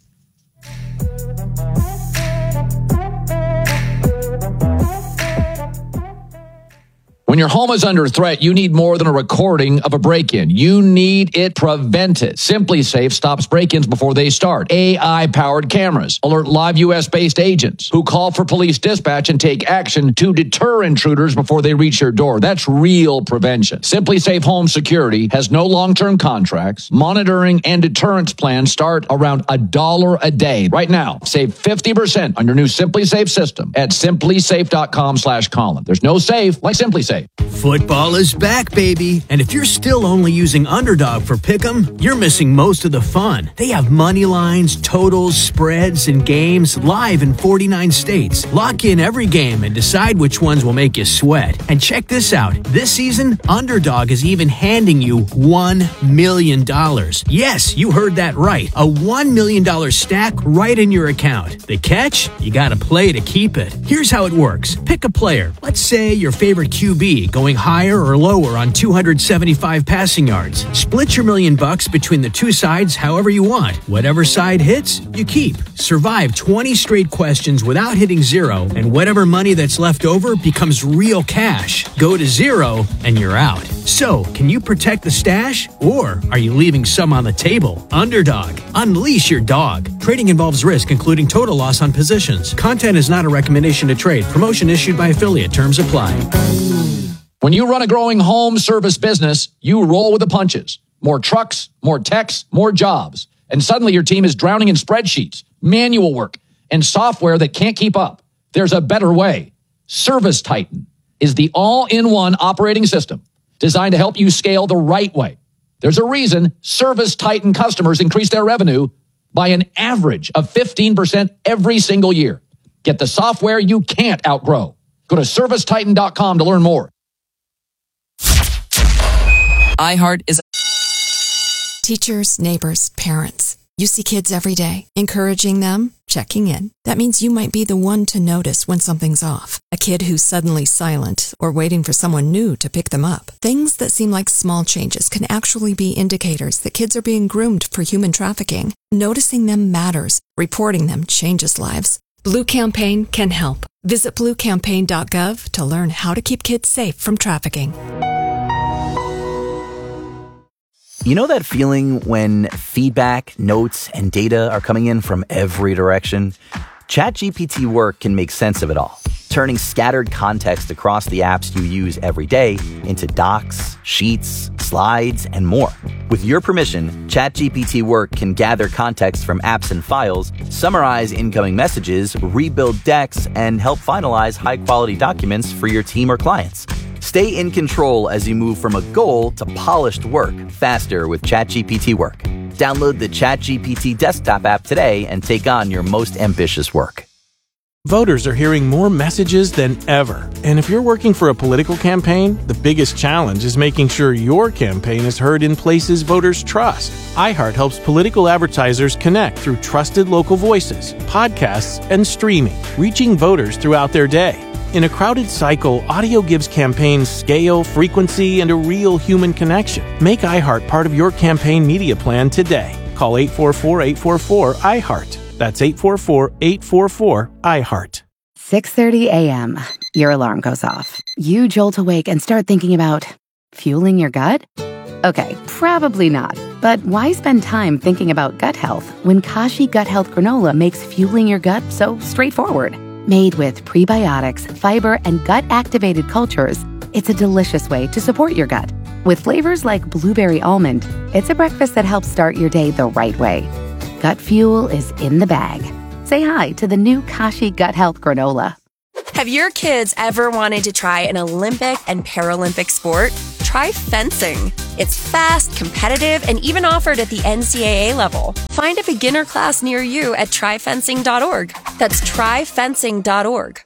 When your home is under threat, you need more than a recording of a break-in. You need it prevented. SimpliSafe stops break-ins before they start. A I-powered cameras alert live U S-based agents who call for police dispatch and take action to deter intruders before they reach your door. That's real prevention. SimpliSafe Home Security has no long-term contracts. Monitoring and deterrence plans start around a dollar a day. Right now, save fifty percent on your new SimpliSafe system at simplisafe.com slash Colin. There's no safe like SimpliSafe. Football is back, baby. And if you're still only using Underdog for Pick'em, you're missing most of the fun. They have money lines, totals, spreads, and games live in forty-nine states. Lock in every game and decide which ones will make you sweat. And check this out. This season, Underdog is even handing you one million dollars. Yes, you heard that right. A one million dollars stack right in your account. The catch? You gotta play to keep it. Here's how it works. Pick a player. Let's say your favorite Q B going higher or lower on two hundred seventy-five passing yards. Split your million bucks between the two sides however you want. Whatever side hits, you keep. Survive twenty straight questions without hitting zero, and whatever money that's left over becomes real cash. Go to zero, and you're out. So, can you protect the stash, or are you leaving some on the table? Underdog. Unleash your dog. Trading involves risk, including total loss on positions. Content is not a recommendation to trade. Promotion issued by affiliate. Terms apply. When you run a growing home service business, you roll with the punches. More trucks, more techs, more jobs. And suddenly your team is drowning in spreadsheets, manual work, and software that can't keep up. There's a better way. Service Titan is the all-in-one operating system designed to help you scale the right way. There's a reason Service Titan customers increase their revenue by an average of fifteen percent every single year. Get the software you can't outgrow. Go to service titan dot com to learn more. iHeart is teachers, neighbors, parents. You see kids every day, encouraging them, checking in. That means you might be the one to notice when something's off. A kid who's suddenly silent or waiting for someone new to pick them up. Things that seem like small changes can actually be indicators that kids are being groomed for human trafficking. Noticing them matters. Reporting them changes lives. Blue Campaign can help. Visit blue campaign dot gov to learn how to keep kids safe from trafficking. You know that feeling when feedback, notes, and data are coming in from every direction? ChatGPT Work can make sense of it all, turning scattered context across the apps you use every day into docs, sheets, slides, and more. With your permission, ChatGPT Work can gather context from apps and files, summarize incoming messages, rebuild decks, and help finalize high-quality documents for your team or clients. Stay in control as you move from a goal to polished work faster with ChatGPT Work. Download the ChatGPT desktop app today and take on your most ambitious work. Voters are hearing more messages than ever. And if you're working for a political campaign, the biggest challenge is making sure your campaign is heard in places voters trust. iHeart helps political advertisers connect through trusted local voices, podcasts, and streaming, reaching voters throughout their day. In a crowded cycle, audio gives campaigns scale, frequency, and a real human connection. Make iHeart part of your campaign media plan today. Call eight four four, eight four four, I heart. That's eight four four, eight four four, I heart. six thirty a.m. Your alarm goes off. You jolt awake and start thinking about fueling your gut? Okay, probably not. But why spend time thinking about gut health when Kashi Gut Health Granola makes fueling your gut so straightforward? Made with prebiotics, fiber, and gut-activated cultures, it's a delicious way to support your gut. With flavors like blueberry almond, it's a breakfast that helps start your day the right way. Gut fuel is in the bag. Say hi to the new Kashi Gut Health Granola. Have your kids ever wanted to try an Olympic and Paralympic sport? Try fencing. It's fast, competitive, and even offered at the N C double A level. Find a beginner class near you at try fencing dot org. That's try fencing dot org.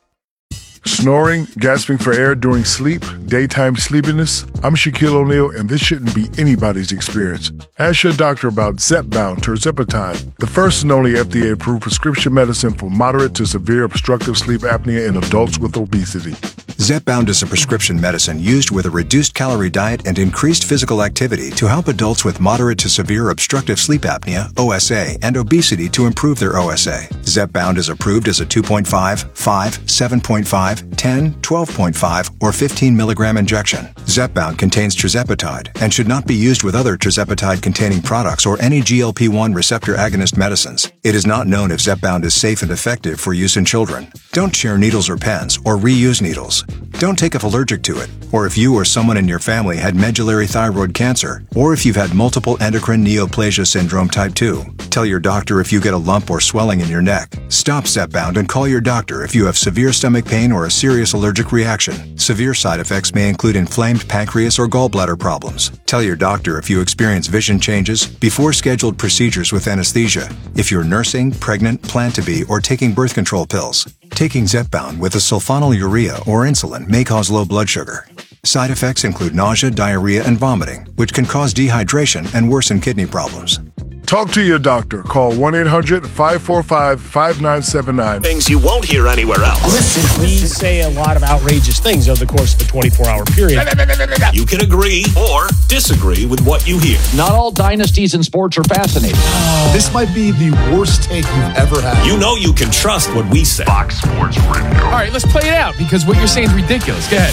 Snoring, gasping for air during sleep, daytime sleepiness. I'm Shaquille O'Neal, and this shouldn't be anybody's experience. Ask your doctor about Zepbound tirzepatide, the first and only F D A-approved prescription medicine for moderate to severe obstructive sleep apnea in adults with obesity. Zepbound is a prescription medicine used with a reduced calorie diet and increased physical activity to help adults with moderate to severe obstructive sleep apnea, O S A, and obesity to improve their O S A. Zepbound is approved as a two point five, five, seven point five, ten, twelve point five, or fifteen milligram injection. Zepbound contains tirzepatide and should not be used with other tirzepatide-containing products or any G L P one receptor agonist medicines. It is not known if Zepbound is safe and effective for use in children. Don't share needles or pens or reuse needles. Don't take if allergic to it, or if you or someone in your family had medullary thyroid cancer, or if you've had multiple endocrine neoplasia syndrome type two. Tell your doctor if you get a lump or swelling in your neck. Stop Zepbound and call your doctor if you have severe stomach pain or a serious allergic reaction. Severe side effects may include inflamed pancreas or gallbladder problems. Tell your doctor if you experience vision changes before scheduled procedures with anesthesia, if you're nursing, pregnant, plan to be, or taking birth control pills. Taking Zepbound with a sulfonylurea or insulin may cause low blood sugar. Side effects include nausea, diarrhea, and vomiting, which can cause dehydration and worsen kidney problems. Talk to your doctor. Call one eight hundred, five four five, five nine seven nine. Things you won't hear anywhere else. Listen, we say a lot of outrageous things over the course of a twenty-four hour period. You can agree or disagree with what you hear. Not all dynasties in sports are fascinating. Oh. This might be the worst take you've ever had. You know you can trust what we say. Fox Sports Radio. All right, let's play it out because what you're saying is ridiculous. Go ahead.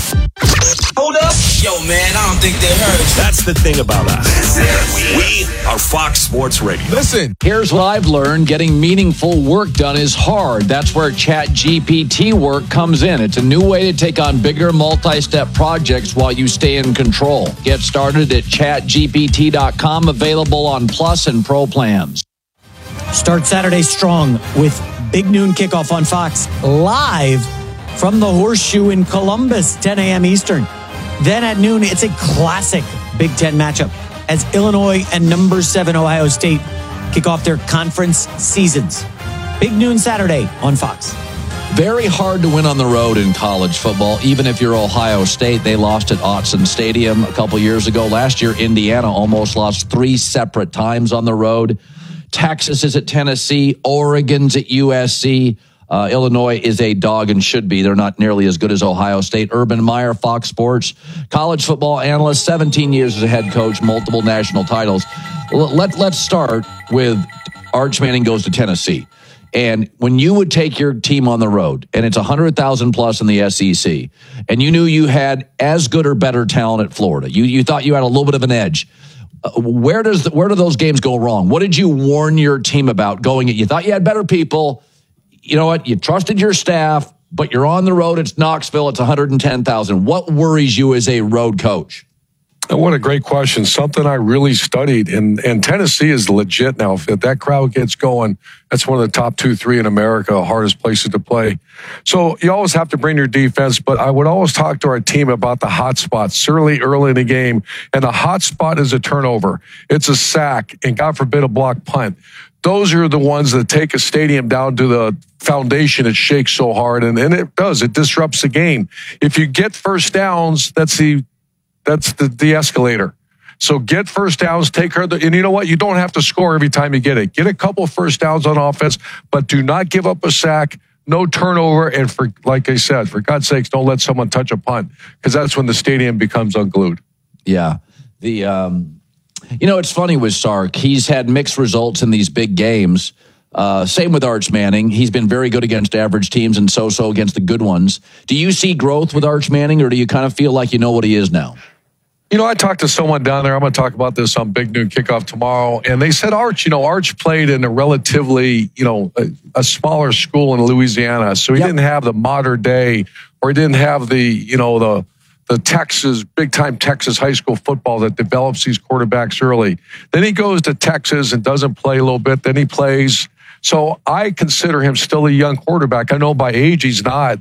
Hold up. Yo, man, I don't think they heard. That's the thing about us. We are Fox Sports Radio. Listen. Here's what I've learned. Getting meaningful work done is hard. That's where Chat G P T work comes in. It's a new way to take on bigger multi-step projects while you stay in control. Get started at chat G P T dot com. Available on Plus and Pro plans. Start Saturday strong with Big Noon Kickoff on Fox, live from the Horseshoe in Columbus, ten a.m. Eastern. Then at noon, it's a classic Big Ten matchup as Illinois and number seven Ohio State kick off their conference seasons. Big Noon Saturday on Fox. Very hard to win on the road in college football, even if you're Ohio State. They lost at Autzen Stadium a couple years ago. Last year, Indiana almost lost three separate times on the road. Texas is at Tennessee. Oregon's at U S C. Uh, Illinois is a dog and should be. They're not nearly as good as Ohio State. Urban Meyer, Fox Sports, college football analyst, seventeen years as a head coach, multiple national titles. Let, let's start with Arch Manning goes to Tennessee. And when you would take your team on the road, and it's one hundred thousand plus in the S E C, and you knew you had as good or better talent at Florida, you, you thought you had a little bit of an edge. Uh, where does the, where do those games go wrong? What did you warn your team about going at? You thought you had better people. You know what? You trusted your staff, but you're on the road. It's Knoxville. It's one hundred ten thousand. What worries you as a road coach? What a great question. Something I really studied. And, and Tennessee is legit now. If that crowd gets going, that's one of the top two, three in America, hardest places to play. So you always have to bring your defense, but I would always talk to our team about the hot spots, certainly early in the game. And the hot spot is a turnover. It's a sack, and God forbid a block punt. Those are the ones that take a stadium down to the foundation. It shakes so hard, and, and it does. It disrupts the game. If you get first downs, that's the that's the, the escalator. So get first downs, take her, and you know what? You don't have to score every time you get it. Get a couple first downs on offense, but do not give up a sack, no turnover, and for like I said, for God's sakes, don't let someone touch a punt, because that's when the stadium becomes unglued. Yeah. The um You know, it's funny with Sark. He's had mixed results in these big games. Uh, same with Arch Manning. He's been very good against average teams and so-so against the good ones. Do you see growth with Arch Manning, or do you kind of feel like you know what he is now? You know, I talked to someone down there. I'm going to talk about this on Big Noon Kickoff tomorrow. And they said, Arch, you know, Arch played in a relatively, you know, a, a smaller school in Louisiana. So he yep. didn't have the modern day, or he didn't have the, you know, the, the Texas, big-time Texas high school football that develops these quarterbacks early. Then he goes to Texas and doesn't play a little bit. Then he plays. So I consider him still a young quarterback. I know by age he's not.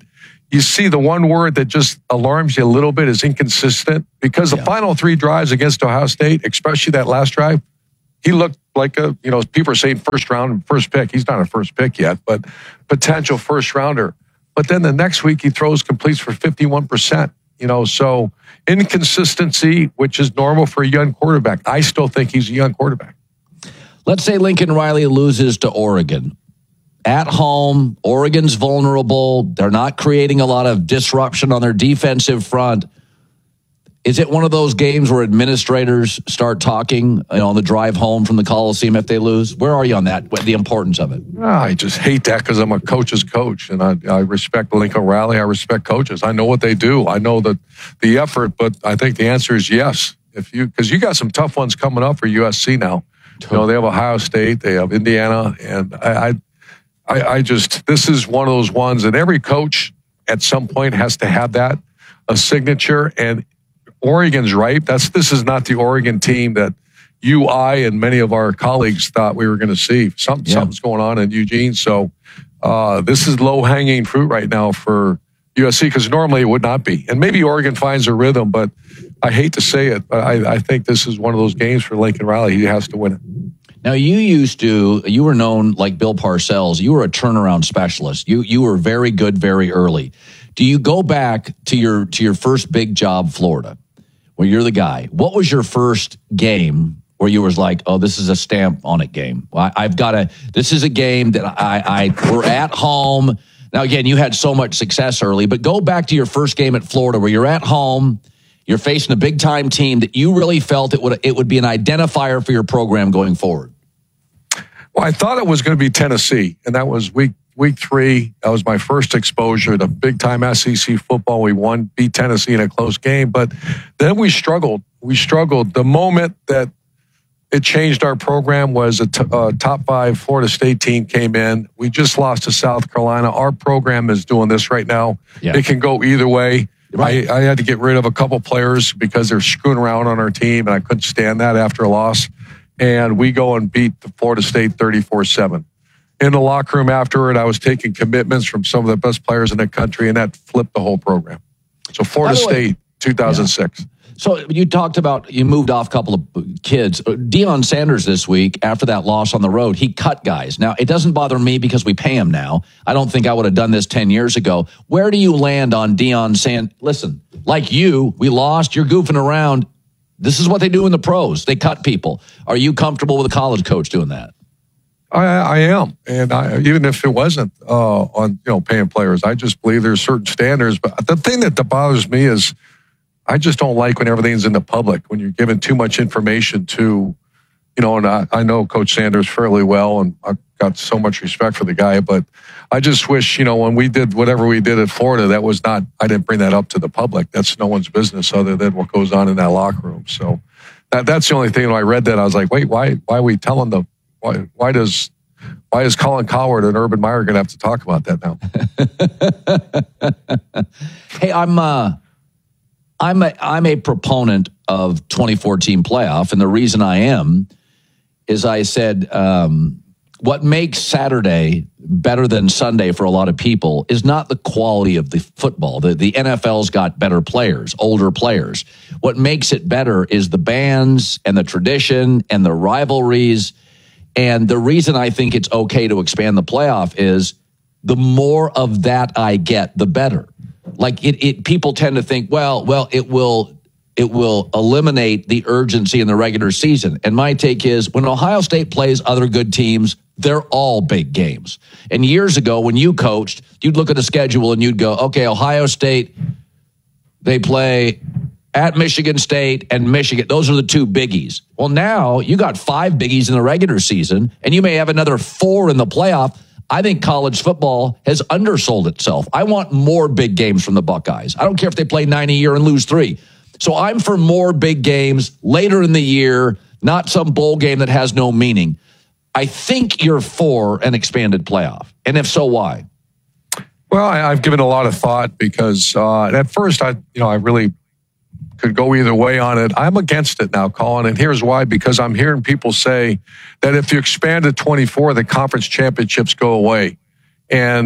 you see the one word that just alarms you a little bit is inconsistent, because the yeah. final three drives against Ohio State, especially that last drive, he looked like a, you know, people are saying first round, first pick. He's not a first pick yet, but potential first rounder. But then the next week he throws completes for fifty-one percent, you know, so inconsistency, which is normal for a young quarterback. I still think he's a young quarterback. Let's say Lincoln Riley loses to Oregon. At home, Oregon's vulnerable. They're not creating a lot of disruption on their defensive front. Is it one of those games where administrators start talking, you know, on the drive home from the Coliseum if they lose? Where are you on that, the importance of it? I just hate that because I'm a coach's coach, and I, I respect Lincoln Riley. I respect coaches. I know what they do. I know the, the effort, but I think the answer is yes. If you Because you got some tough ones coming up for U S C now. You know, they have Ohio State, they have Indiana, and I, I, I, I just, this is one of those ones that every coach at some point has to have that, a signature, and Oregon's right. That's this is not the Oregon team that you, I, and many of our colleagues thought we were going to see. Some, yeah. Something's going on in Eugene. So uh, this is low-hanging fruit right now for U S C, because normally it would not be. And maybe Oregon finds a rhythm, but I hate to say it, but I, I think this is one of those games for Lincoln Riley. He has to win it. Now, you used to, you were known like Bill Parcells. You were a turnaround specialist. You you were very good very early. Do you go back to your to your first big job, Florida, where you're the guy? What was your first game where you was like, oh, this is a stamp on it game? I, I've got to, this is a game that I, I, we're at home. Now, again, you had so much success early, but go back to your first game at Florida where you're at home, you're facing a big-time team that you really felt it would it would be an identifier for your program going forward. Well, I thought it was going to be Tennessee, and that was week week three. That was my first exposure to big-time S E C football. We won, beat Tennessee in a close game, but then we struggled. We struggled. The moment that it changed our program was a t- uh, top five Florida State team came in. We just lost to South Carolina. Our program is doing this right now. Yeah. It can go either way. Right. I, I had to get rid of a couple players because they're screwing around on our team, and I couldn't stand that after a loss. And we go and beat the Florida State thirty-four seven. In the locker room afterward, I was taking commitments from some of the best players in the country, and that flipped the whole program. So Florida State, two thousand six. Yeah. So you talked about, you moved off a couple of kids. Deion Sanders this week, after that loss on the road, he cut guys. Now, it doesn't bother me because we pay him now. I don't think I would have done this ten years ago. Where do you land on Deion Sanders? Listen, like you, we lost, you're goofing around. This is what they do in the pros. They cut people. Are you comfortable with a college coach doing that? I, I am. And I, even if it wasn't uh, on, you know, paying players, I just believe there's certain standards. But the thing that bothers me is I just don't like when everything's in the public, when you're giving too much information to, you know, and I, I know Coach Sanders fairly well, and I've got so much respect for the guy, but I just wish, you know, when we did whatever we did at Florida, that was not, I didn't bring that up to the public. That's no one's business other than what goes on in that locker room. So that, that's the only thing. When I read that, I was like, wait, why, why are we telling the, why, why does, why is Colin Cowherd and Urban Meyer going to have to talk about that now? Hey, I'm, uh, I'm a, I'm a proponent of twenty fourteen playoff, and the reason I am is I said um, what makes Saturday better than Sunday for a lot of people is not the quality of the football. The, the N F L's got better players, older players. What makes it better is the bands and the tradition and the rivalries. And the reason I think it's okay to expand the playoff is the more of that I get, the better. Like it, it, people tend to think, well, well, it will, it will eliminate the urgency in the regular season. And my take is, when Ohio State plays other good teams, they're all big games. And years ago, when you coached, you'd look at the schedule and you'd go, okay, Ohio State, they play at Michigan State and Michigan. Those are the two biggies. Well, now you got five biggies in the regular season, and you may have another four in the playoff. I think college football has undersold itself. I want more big games from the Buckeyes. I don't care if they play nine a year and lose three. So I'm for more big games later in the year, not some bowl game that has no meaning. I think you're for an expanded playoff. And if so, why? Well, I, I've given a lot of thought because uh, at first, I, you know, I really could go either way on it. I'm against it now, Colin, and here's why. Because I'm hearing people say that if you expand to twenty-four, the conference championships go away. And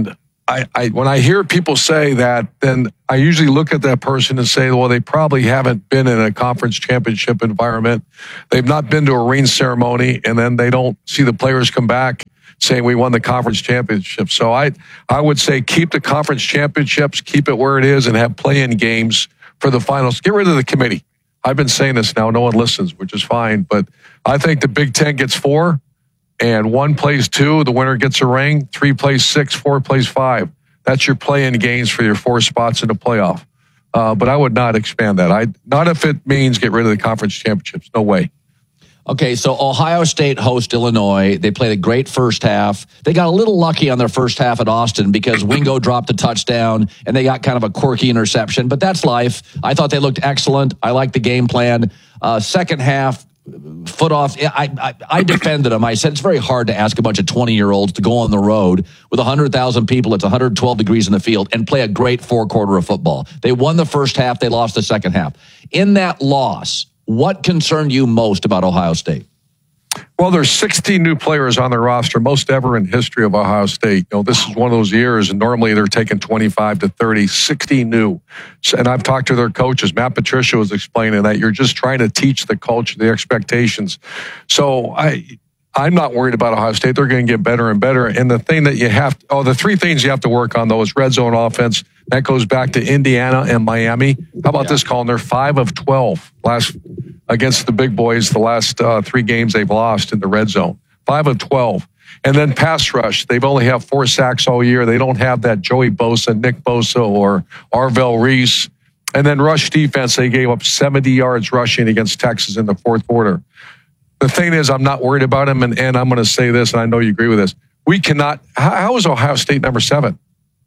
I, I when I hear people say that, then I usually look at that person and say, well, they probably haven't been in a conference championship environment. They've not been to a ring ceremony, and then they don't see the players come back saying we won the conference championship. So I, I would say keep the conference championships, keep it where it is, and have play-in games for the finals. Get rid of the committee. I've been saying this now. No one listens, which is fine. But I think the Big Ten gets four, and one plays two. The winner gets a ring. Three plays six. Four plays five. That's your play-in games for your four spots in the playoff. Uh, but I would not expand that. I not if it means get rid of the conference championships. No way. Okay, so Ohio State host Illinois. They played a great first half. They got a little lucky on their first half at Austin because Wingo dropped a touchdown and they got kind of a quirky interception, but that's life. I thought they looked excellent. I liked the game plan. Uh, second half, foot off. I, I, I defended them. I said it's very hard to ask a bunch of twenty-year-olds to go on the road with one hundred thousand people. It's one hundred twelve degrees in the field and play a great four-quarter of football. They won the first half. They lost the second half. In that loss, what concerned you most about Ohio State? Well, there's sixteen new players on their roster, most ever in history of Ohio State. You know, this is one of those years, and normally they're taking twenty-five to thirty, sixteen new. And I've talked to their coaches. Matt Patricia was explaining that you're just trying to teach the culture, the expectations. So I, I'm not worried about Ohio State. They're going to get better and better. And the thing that you have, to, oh, the three things you have to work on, though, is red zone offense. That goes back to Indiana and Miami. How about yeah. this, Colin? They're five of twelve last against the big boys, the last uh, three games they've lost in the red zone. five of twelve. And then pass rush. They've only had four sacks all year. They don't have that Joey Bosa, Nick Bosa, or Arvell Reese. And then rush defense, they gave up seventy yards rushing against Texas in the fourth quarter. The thing is, I'm not worried about him, and, and I'm going to say this, and I know you agree with this. We cannot – how is Ohio State number seven?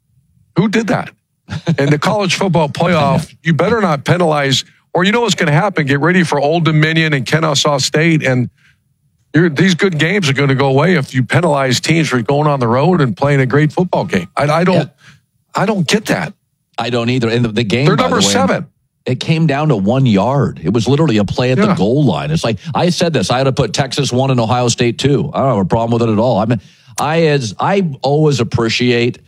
Who did that? In the college football playoff, you better not penalize – or you know what's going to happen. Get ready for Old Dominion and Kennesaw State, and you're, these good games are going to go away if you penalize teams for going on the road and playing a great football game. I, I don't, yeah. I don't get that. I don't either. And the, the game, they're number the way, seven. It came down to one yard. It was literally a play at yeah. the goal line. It's like I said this. I had to put Texas one and Ohio State two. I don't have a problem with it at all. I mean, I as I always appreciate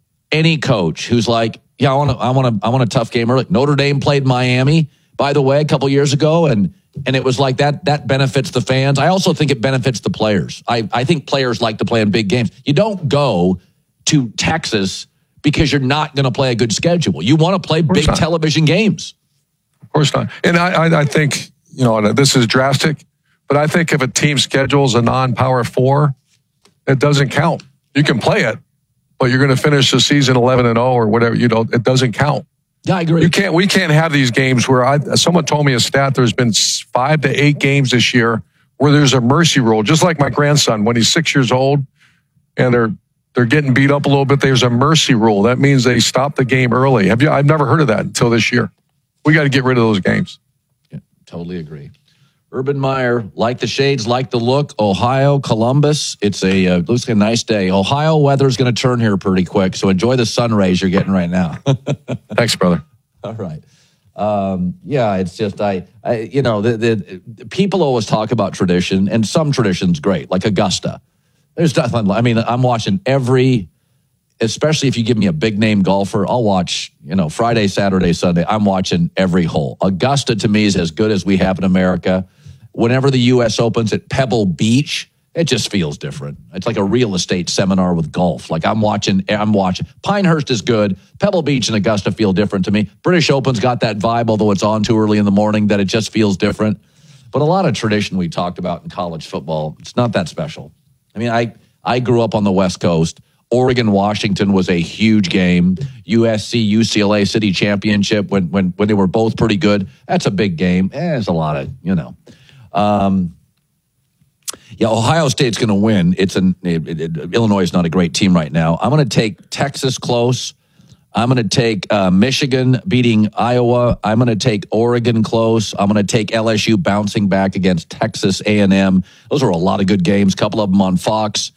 any coach who's like, yeah, I want to, I want to, I want a tough game early. Notre Dame played Miami, by the way, a couple years ago, and and it was like that. That benefits the fans. I also think it benefits the players. I, I think players like to play in big games. You don't go to Texas because you're not going to play a good schedule. You want to play big not. television games. Of course not. And I, I, I think, you know, this is drastic, but I think if a team schedules a non-power four, it doesn't count. You can play it, but you're going to finish the season eleven and oh or whatever. You know, it doesn't count. Yeah, I agree. You can't. We can't have these games where I. Someone told me a stat. There's been five to eight games this year where there's a mercy rule. Just like my grandson, when he's six years old, and they're they're getting beat up a little bit. There's a mercy rule. That means they stop the game early. Have you? I've never heard of that until this year. We got to get rid of those games. Yeah, totally agree. Urban Meyer, like the shades, like the look. Ohio, Columbus. It's a uh, looks like a nice day. Ohio weather's going to turn here pretty quick, so enjoy the sun rays you're getting right now. Thanks, brother. All right. Um, yeah, it's just I, I you know, the, the, the people always talk about tradition, and some tradition's great, like Augusta. There's nothing. I mean, I'm watching every, especially if you give me a big name golfer, I'll watch. You know, Friday, Saturday, Sunday. I'm watching every hole. Augusta to me is as good as we have in America. Whenever the U S opens at Pebble Beach, it just feels different. It's like a real estate seminar with golf. Like I'm watching, I'm watching. Pinehurst is good. Pebble Beach and Augusta feel different to me. British Open's got that vibe, although it's on too early in the morning, that it just feels different. But a lot of tradition we talked about in college football, it's not that special. I mean, I, I grew up on the West Coast. Oregon, Washington was a huge game. U S C, U C L A City Championship when when when they were both pretty good. That's a big game. Eh, there's a lot of, you know. Um, yeah, Ohio State's going to win. It's an it, it, Illinois is not a great team right now. I'm going to take Texas close. I'm going to take uh, Michigan beating Iowa. I'm going to take Oregon close. I'm going to take L S U bouncing back against Texas A and M. Those are a lot of good games. A couple of them on Fox.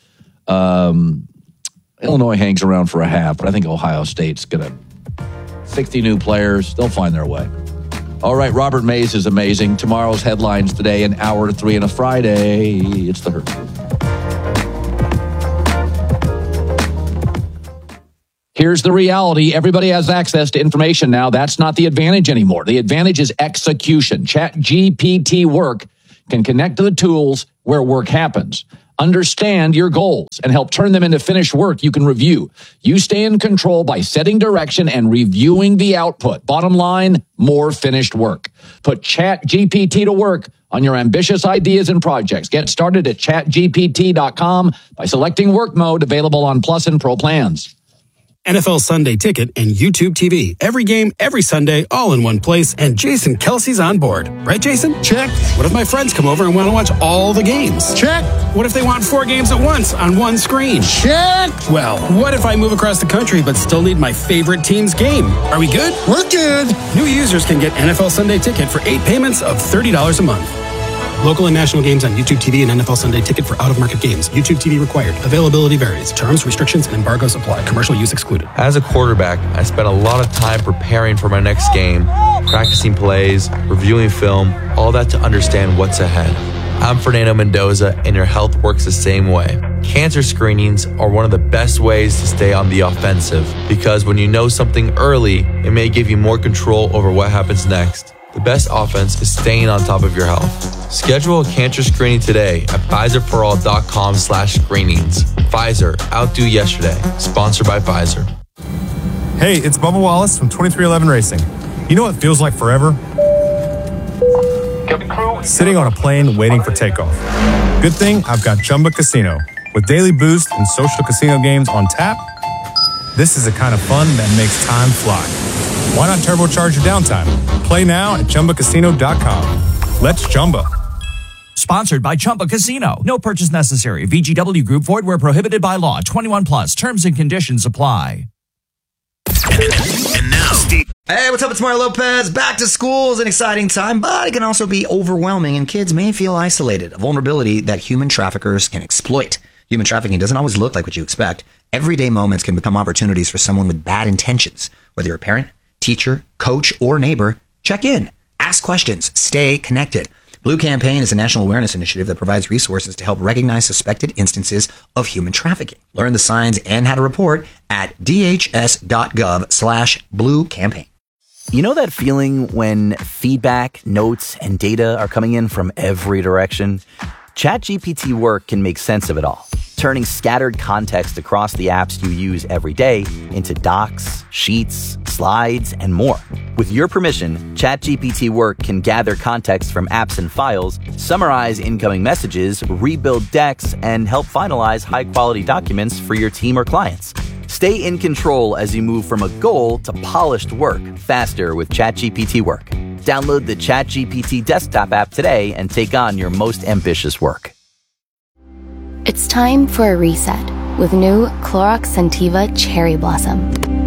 Um, Illinois hangs around for a half, but I think Ohio State's going to sixty new players. They'll find their way. All right, Robert Mays is amazing. Tomorrow's headlines today, an hour to three on a Friday. It's the Herd. Here's the reality. Everybody has access to information now. That's not the advantage anymore. The advantage is execution. ChatGPT Work can connect to the tools where work happens. Understand your goals and help turn them into finished work you can review. You stay in control by setting direction and reviewing the output. Bottom line, more finished work. Put ChatGPT to work on your ambitious ideas and projects. Get started at chat G P T dot com by selecting work mode, available on Plus and Pro plans. N F L Sunday Ticket and YouTube T V. Every game, every Sunday, all in one place. And Jason Kelsey's on board. Right, Jason? Check. What if my friends come over and want to watch all the games? Check. What if they want four games at once on one screen? Check. Well, what if I move across the country but still need my favorite team's game? Are we good? We're good. New users can get N F L Sunday Ticket for eight payments of thirty dollars a month. Local and national games on YouTube T V and N F L Sunday Ticket for out-of-market games. YouTube T V required. Availability varies. Terms, restrictions, and embargoes apply. Commercial use excluded. As a quarterback, I spent a lot of time preparing for my next game, practicing plays, reviewing film, all that to understand what's ahead. I'm Fernando Mendoza, and your health works the same way. Cancer screenings are one of the best ways to stay on the offensive, because when you know something early, it may give you more control over what happens next. The best offense is staying on top of your health. Schedule a cancer screening today at Pfizer for all dot com slash screenings. Pfizer, outdo yesterday. Sponsored by Pfizer. Hey, it's Bubba Wallace from twenty-three eleven Racing. You know what feels like forever? Sitting on a plane waiting for takeoff. Good thing I've got Chumba Casino. With daily boost and social casino games on tap, this is the kind of fun that makes time fly. Why not turbocharge your downtime? Play now at Chumba Casino dot com. Let's Chumba. Sponsored by Chumba Casino. No purchase necessary. V G W Group. Void where prohibited by law. twenty-one plus. Terms and conditions apply. And now, Steve. Hey, what's up? It's Mario Lopez. Back to school is an exciting time, but it can also be overwhelming, and kids may feel isolated. A vulnerability that human traffickers can exploit. Human trafficking doesn't always look like what you expect. Everyday moments can become opportunities for someone with bad intentions. Whether you're a parent, teacher, coach, or neighbor, check in. Ask questions. Stay connected. Blue Campaign is a national awareness initiative that provides resources to help recognize suspected instances of human trafficking. Learn the signs and how to report at d h s dot gov slash blue campaign. You know that feeling when feedback, notes, and data are coming in from every direction? ChatGPT Work can make sense of it all, turning scattered context across the apps you use every day into docs, sheets, slides, and more. With your permission, ChatGPT Work can gather context from apps and files, summarize incoming messages, rebuild decks, and help finalize high-quality documents for your team or clients. Stay in control as you move from a goal to polished work faster with ChatGPT Work. Download the ChatGPT desktop app today and take on your most ambitious work. It's time for a reset with new Clorox Scentiva Cherry Blossom.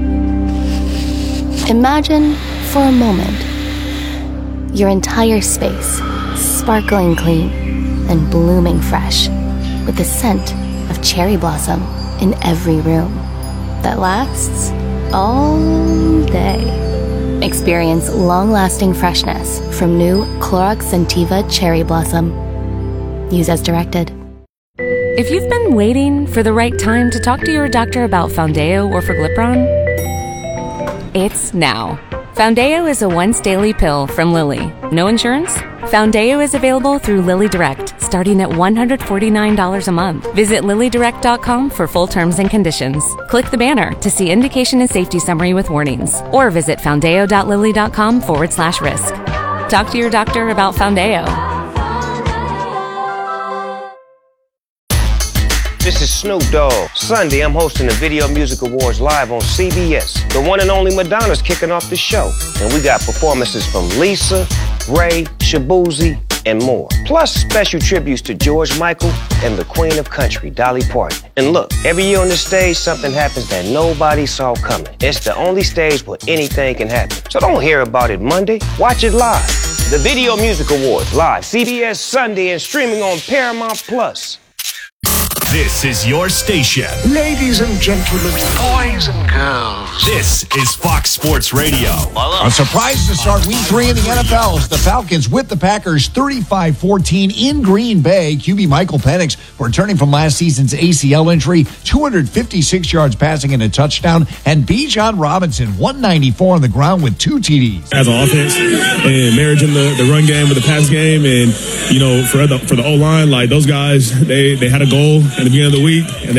Imagine for a moment your entire space sparkling clean and blooming fresh with the scent of cherry blossom in every room that lasts all day. Experience long-lasting freshness from new Clorox Scentiva Cherry Blossom. Use as directed. If you've been waiting for the right time to talk to your doctor about Foundeo or Forglipron, it's now. Foundeo is a once-daily pill from Lilly. No insurance? Foundeo is available through Lilly Direct, starting at one hundred forty-nine dollars a month. Visit lilly direct dot com for full terms and conditions. Click the banner to see indication and safety summary with warnings, or visit foundeo dot lilly dot com forward slash risk. Talk to your doctor about Foundeo. This is Snoop Dogg. Sunday, I'm hosting the Video Music Awards live on C B S. The one and only Madonna's kicking off the show. And we got performances from Lisa, Ray, Shabuzi, and more. Plus special tributes to George Michael and the Queen of Country, Dolly Parton. And look, every year on this stage, something happens that nobody saw coming. It's the only stage where anything can happen. So don't hear about it Monday. Watch it live. The Video Music Awards live, C B S Sunday, and streaming on Paramount Plus. This is your station. Ladies and gentlemen, boys and girls. This is Fox Sports Radio. A surprise to start week three in the N F L as the Falcons whip the Packers thirty-five fourteen in Green Bay. Q B Michael Penix, returning from last season's A C L injury, two hundred fifty-six yards passing and a touchdown, and Bijan Robinson, one ninety-four on the ground with two T Ds. As an offense and marrying the, the run game with the pass game, and, you know, for the, for the O-line, like, those guys, they, they had a goal at the beginning of the week, and